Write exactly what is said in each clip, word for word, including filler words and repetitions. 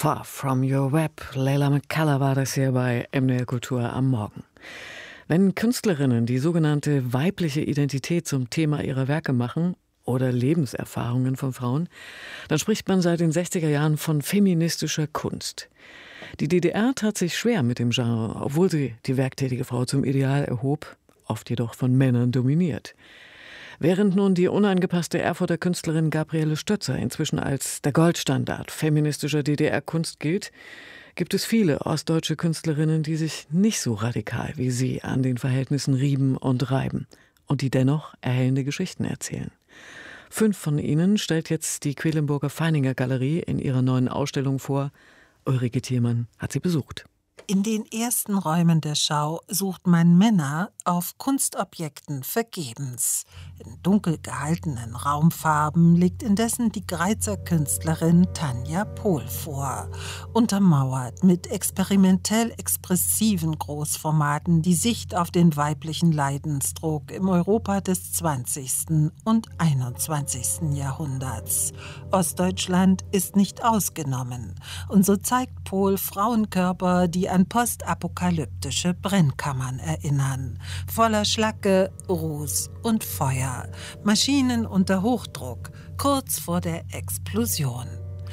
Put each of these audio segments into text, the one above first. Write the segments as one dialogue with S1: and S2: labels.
S1: Far From Your Web, Leila McCullough war das hier bei M D R Kultur am Morgen. Wenn Künstlerinnen die sogenannte weibliche Identität zum Thema ihrer Werke machen oder Lebenserfahrungen von Frauen, dann spricht man seit den sechziger Jahren von feministischer Kunst. Die D D R tat sich schwer mit dem Genre, obwohl sie die werktätige Frau zum Ideal erhob, oft jedoch von Männern dominiert. Während nun die unangepasste Erfurter Künstlerin Gabriele Stötzer inzwischen als der Goldstandard feministischer D D R-Kunst gilt, gibt es viele ostdeutsche Künstlerinnen, die sich nicht so radikal wie sie an den Verhältnissen rieben und reiben und die dennoch erhellende Geschichten erzählen. Fünf von ihnen stellt jetzt die Quedlinburger Feininger Galerie in ihrer neuen Ausstellung vor. Ulrike Thielmann hat sie besucht.
S2: In den ersten Räumen der Schau sucht man Männer auf Kunstobjekten vergebens. In dunkel gehaltenen Raumfarben legt indessen die Greizer Künstlerin Tanja Pohl vor. Untermauert mit experimentell expressiven Großformaten die Sicht auf den weiblichen Leidensdruck im Europa des zwanzigsten und einundzwanzigsten Jahrhunderts. Ostdeutschland ist nicht ausgenommen. Und so zeigt Pohl Frauenkörper, die an postapokalyptische Brennkammern erinnern. Voller Schlacke, Ruß und Feuer. Maschinen unter Hochdruck, kurz vor der Explosion.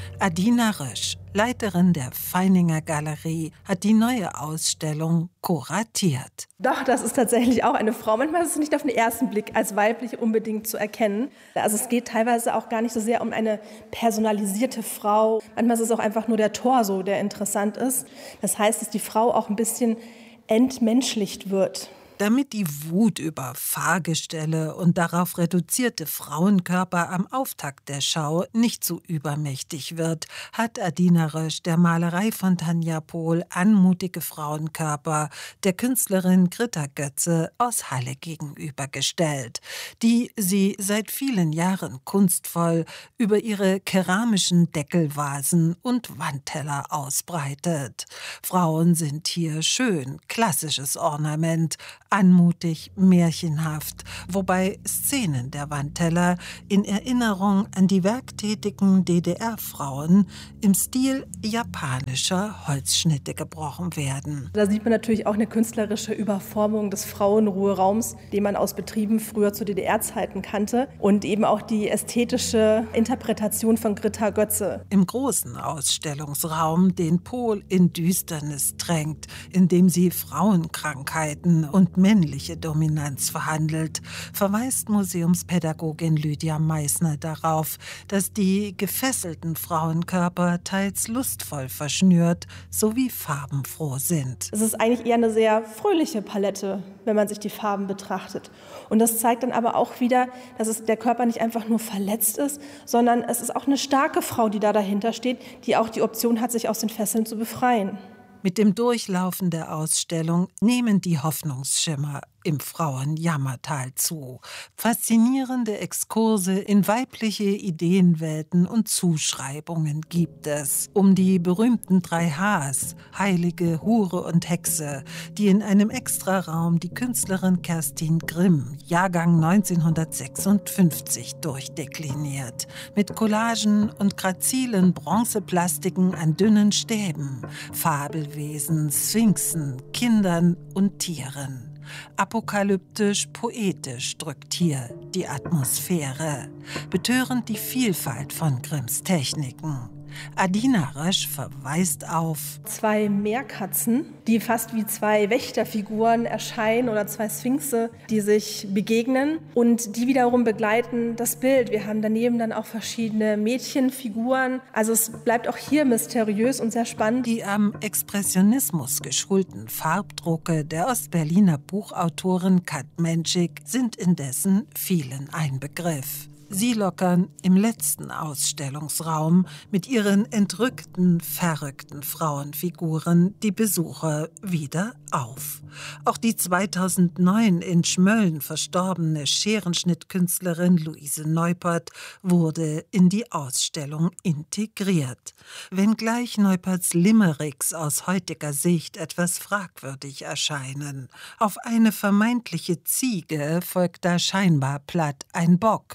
S2: Adina Rösch, Leiterin der Feininger Galerie, hat die neue Ausstellung kuratiert.
S3: Doch, das ist tatsächlich auch eine Frau. Manchmal ist es nicht auf den ersten Blick als weiblich unbedingt zu erkennen. Also es geht teilweise auch gar nicht so sehr um eine personalisierte Frau. Manchmal ist es auch einfach nur der Torso, der interessant ist. Das heißt, dass die Frau auch ein bisschen entmenschlicht wird.
S2: Damit die Wut über Fahrgestelle und darauf reduzierte Frauenkörper am Auftakt der Schau nicht zu übermächtig wird, hat Adina Rösch der Malerei von Tanja Pohl anmutige Frauenkörper der Künstlerin Greta Götze aus Halle gegenübergestellt, die sie seit vielen Jahren kunstvoll über ihre keramischen Deckelvasen und Wandteller ausbreitet. Frauen sind hier schön, klassisches Ornament, anmutig, märchenhaft, wobei Szenen der Wandteller in Erinnerung an die werktätigen D D R-Frauen im Stil japanischer Holzschnitte gebrochen werden.
S3: Da sieht man natürlich auch eine künstlerische Überformung des Frauenruheraums, den man aus Betrieben früher zu D D R-Zeiten kannte, und eben auch die ästhetische Interpretation von Greta Götze.
S2: Im großen Ausstellungsraum, den Pohl in Düsternis drängt, indem sie Frauenkrankheiten und männliche Dominanz verhandelt, verweist Museumspädagogin Lydia Meissner darauf, dass die gefesselten Frauenkörper teils lustvoll verschnürt sowie farbenfroh sind.
S3: Es ist eigentlich eher eine sehr fröhliche Palette, wenn man sich die Farben betrachtet. Und das zeigt dann aber auch wieder, dass es der Körper nicht einfach nur verletzt ist, sondern es ist auch eine starke Frau, die da dahinter steht, die auch die Option hat, sich aus den Fesseln zu befreien.
S2: Mit dem Durchlaufen der Ausstellung nehmen die Hoffnungsschimmer im Frauenjammertal zu. Faszinierende Exkurse in weibliche Ideenwelten und Zuschreibungen gibt es. Um die berühmten drei Hs, Heilige, Hure und Hexe, die in einem Extraraum die Künstlerin Kerstin Grimm, Jahrgang neunzehnhundertsechsundfünfzig, durchdekliniert. Mit Collagen und grazilen Bronzeplastiken an dünnen Stäben, Fabelwesen, Sphinxen, Kindern und Tieren. Apokalyptisch, poetisch drückt hier die Atmosphäre, betörend die Vielfalt von Grimms Techniken. Adina Rösch verweist auf
S3: zwei Meerkatzen, die fast wie zwei Wächterfiguren erscheinen oder zwei Sphinxe, die sich begegnen und die wiederum begleiten das Bild. Wir haben daneben dann auch verschiedene Mädchenfiguren. Also es bleibt auch hier mysteriös und sehr spannend.
S2: Die am Expressionismus geschulten Farbdrucke der Ostberliner Buchautorin Kat Menschik sind indessen vielen ein Begriff. Sie lockern im letzten Ausstellungsraum mit ihren entrückten, verrückten Frauenfiguren die Besucher wieder auf. Auch die zweitausendneun in Schmölln verstorbene Scherenschnittkünstlerin Luise Neupert wurde in die Ausstellung integriert. Wenngleich Neuperts Limericks aus heutiger Sicht etwas fragwürdig erscheinen. Auf eine vermeintliche Ziege folgt da scheinbar platt ein Bock.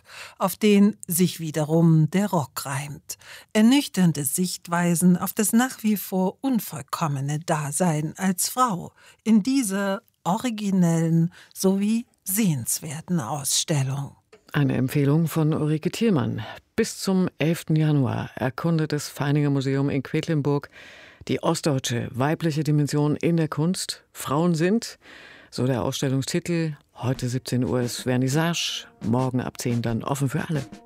S2: auf den sich wiederum der Rock reimt. Ernüchternde Sichtweisen auf das nach wie vor unvollkommene Dasein als Frau in dieser originellen sowie sehenswerten Ausstellung.
S1: Eine Empfehlung von Ulrike Thielmann. Bis zum elften Januar erkundet das Feininger Museum in Quedlinburg die ostdeutsche weibliche Dimension in der Kunst. Frauen sind, so der Ausstellungstitel, heute siebzehn Uhr ist Vernissage, morgen ab zehn dann offen für alle.